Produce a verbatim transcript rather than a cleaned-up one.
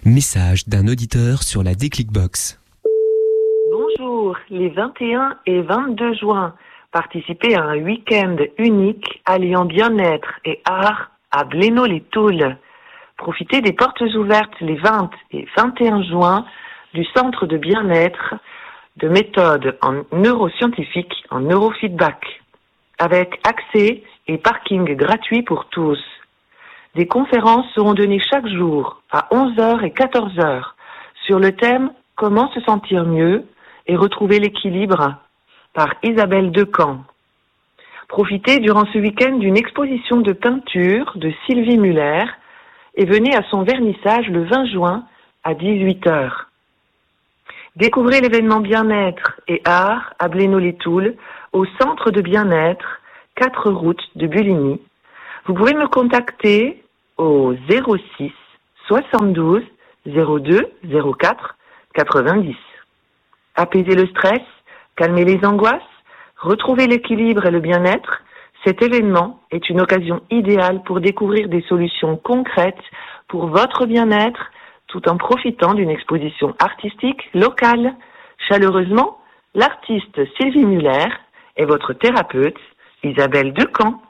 Message d'un auditeur sur la Déclic Box. Bonjour, les vingt et un et vingt-deux juin, participez à un week-end unique alliant bien-être et art à Blénod-les-Toules. Profitez des portes ouvertes les vingt et vingt et un juin du centre de bien-être de méthode en neuroscientifique en neurofeedback, avec accès et parking gratuit pour tous. Des conférences seront données chaque jour à onze heures et quatorze heures sur le thème « Comment se sentir mieux et retrouver l'équilibre » par Isabelle Decamp. Profitez durant ce week-end d'une exposition de peinture de Sylvie Muller et venez à son vernissage le vingt juin à dix-huit heures. Découvrez l'événement bien-être et art à Blénod-les-Toules au centre de bien-être, quatre route de Buligny. Vous pouvez me contacter au zéro six soixante-douze zéro deux zéro quatre quatre-vingt-dix. Apaiser le stress, calmer les angoisses, retrouver l'équilibre et le bien-être, cet événement est une occasion idéale pour découvrir des solutions concrètes pour votre bien-être tout en profitant d'une exposition artistique locale. Chaleureusement, l'artiste Sylvie Muller et votre thérapeute Isabelle Decamp.